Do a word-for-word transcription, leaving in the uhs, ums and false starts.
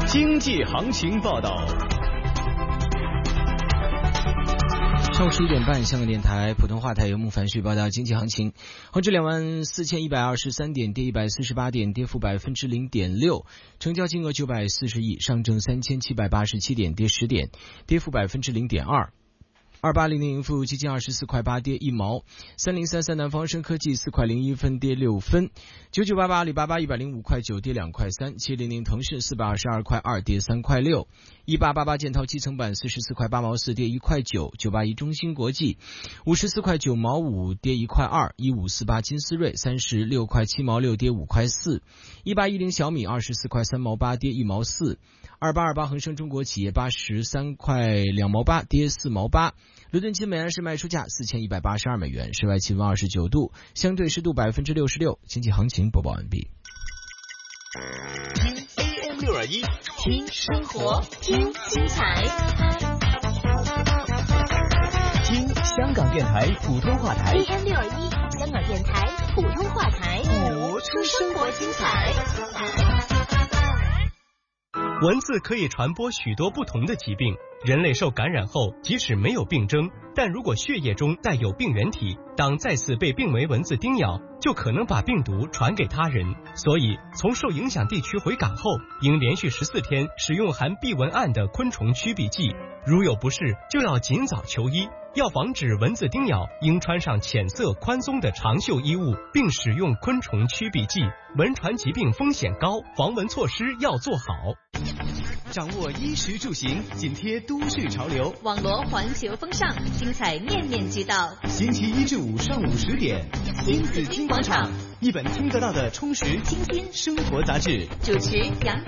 经济行情报道。 上午十一点半，香港电台普通话台由穆凡旭报道经济行情。恒指两万四千一百二十三点，跌一百四十八点，跌幅百分之零点六，成交金额九百四十亿。上证三千七百八十七点，跌十点，跌幅百分之零点二。二八零零盈富基金二十四块八，跌一毛。三零三三南方生科技四块零一分，跌六分。九九八八阿里巴巴一百零五块九，跌两块三。七零零腾讯四百二十二块二，跌三块六。一八八八建滔基层板四十四块八毛四，跌一块九。九八一中芯国际五十四块九毛五，跌一块二。一五四八金思瑞三十六块七毛六，跌五块四。一八一零小米二十四块三毛八，跌一毛四。二八二八恒生中国企业八十三块两毛八，跌四毛八。伦敦金每安士卖出价四千一百八十二美元，室外气温二十九度，相对湿度百分之六十六。经济行情播报完毕。 听 A M 六二一， 听生活，听精彩， 听香港电台普通话台 A M 六二一，香港电台普通话台， 活出生活精彩。 蚊子可以传播许多不同的疾病，人类受感染后，即使没有病征，但如果血液中带有病原体，当再次被病媒蚊子叮咬，就可能把病毒传给他人。所以，从受影响地区回港后，应连续十四天使用含避蚊胺的昆虫驱避剂，如有不适，就要尽早求医。要防止蚊子叮咬，应穿上浅色宽松的长袖衣物，并使用昆虫驱避剂。蚊传疾病风险高，防蚊措施要做好。 掌握衣食住行，紧贴都市潮流， 网罗环球风尚，精彩面面俱到。 星期一至五上午十点， 新紫金广场， 一本听得到的充实清新生活杂志。 主持杨